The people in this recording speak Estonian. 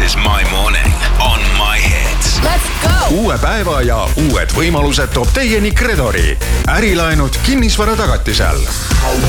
is my morning on my hits. Let's go! Uue päeva ja uued võimalused toob teieni Credori. Ärilaenud kinnisvara tagatisel.